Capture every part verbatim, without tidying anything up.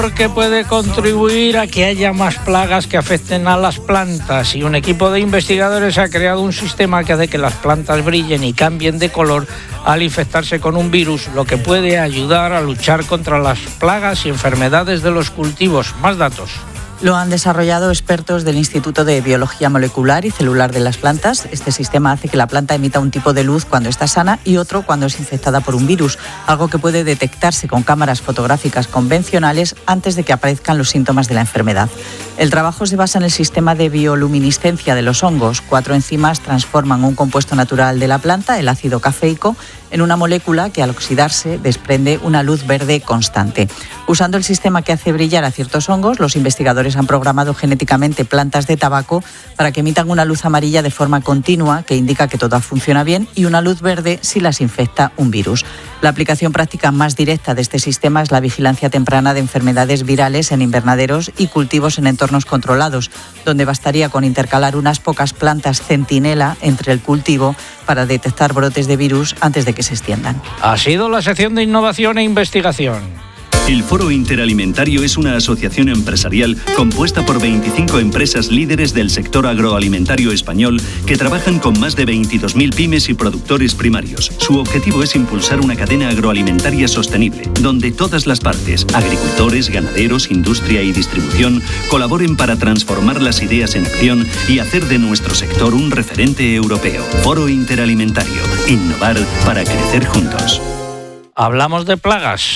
porque puede contribuir a que haya más plagas que afecten a las plantas, y un equipo de investigadores ha creado un sistema que hace que las plantas brillen y cambien de color al infectarse con un virus, lo que puede ayudar a luchar contra las plagas y enfermedades de los cultivos. Más datos. Lo han desarrollado expertos del Instituto de Biología Molecular y Celular de las Plantas. Este sistema hace que la planta emita un tipo de luz cuando está sana y otro cuando es infectada por un virus, algo que puede detectarse con cámaras fotográficas convencionales antes de que aparezcan los síntomas de la enfermedad. El trabajo se basa en el sistema de bioluminiscencia de los hongos. Cuatro enzimas transforman un compuesto natural de la planta, el ácido cafeico, en una molécula que al oxidarse desprende una luz verde constante. Usando el sistema que hace brillar a ciertos hongos, los investigadores han programado genéticamente plantas de tabaco para que emitan una luz amarilla de forma continua, que indica que todo funciona bien, y una luz verde si las infecta un virus. La aplicación práctica más directa de este sistema es la vigilancia temprana de enfermedades virales en invernaderos y cultivos en entornos controlados, donde bastaría con intercalar unas pocas plantas centinela entre el cultivo para detectar brotes de virus antes de que se extiendan. Ha sido la sección de innovación e investigación. El Foro Interalimentario es una asociación empresarial compuesta por veinticinco empresas líderes del sector agroalimentario español que trabajan con más de veintidós mil pymes y productores primarios. Su objetivo es impulsar una cadena agroalimentaria sostenible, donde todas las partes, agricultores, ganaderos, industria y distribución, colaboren para transformar las ideas en acción y hacer de nuestro sector un referente europeo. Foro Interalimentario. Innovar para crecer juntos. Hablamos de plagas.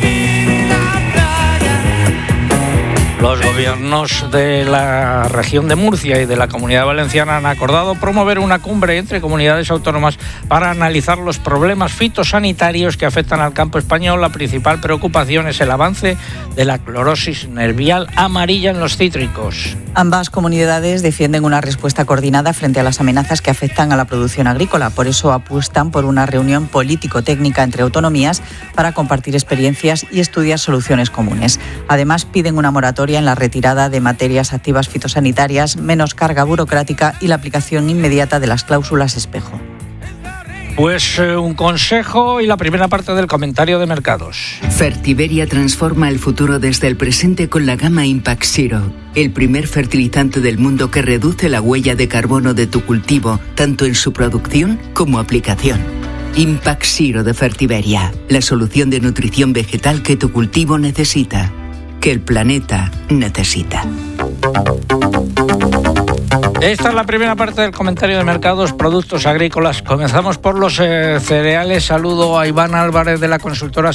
Los gobiernos de la región de Murcia y de la Comunidad Valenciana han acordado promover una cumbre entre comunidades autónomas para analizar los problemas fitosanitarios que afectan al campo español. La principal preocupación es el avance de la clorosis nervial amarilla en los cítricos. Ambas comunidades defienden una respuesta coordinada frente a las amenazas que afectan a la producción agrícola. Por eso apuestan por una reunión político-técnica entre autonomías para compartir experiencias y estudiar soluciones comunes. Además, piden una moratoria en la retirada de materias activas fitosanitarias, menos carga burocrática y la aplicación inmediata de las cláusulas espejo. Pues eh, un consejo y la primera parte del comentario de mercados. Fertiberia transforma el futuro desde el presente con la gama Impact Zero, el primer fertilizante del mundo que reduce la huella de carbono de tu cultivo, tanto en su producción como aplicación. Impact Zero de Fertiberia, la solución de nutrición vegetal que tu cultivo necesita, que el planeta necesita. Esta es la primera parte del comentario de mercados, productos agrícolas. Comenzamos por los eh, cereales. Saludo a Iván Álvarez de la consultora